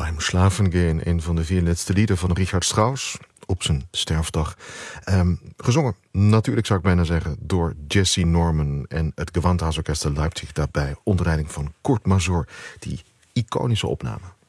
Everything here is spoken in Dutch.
Beim Schlafen gehen, een van de 4 laatste lieden van Richard Strauss op zijn sterfdag. Gezongen, natuurlijk zou ik bijna zeggen, door Jesse Norman en het Gewandhausorchester Leipzig daarbij, onder leiding van Kurt Masur, die iconische opname.